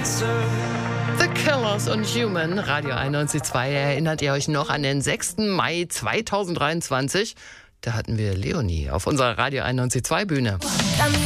The Killers und Human, Radio 91.2. Erinnert ihr euch noch an den 6. Mai 2023? Da hatten wir Leonie auf unserer Radio 91.2 Bühne.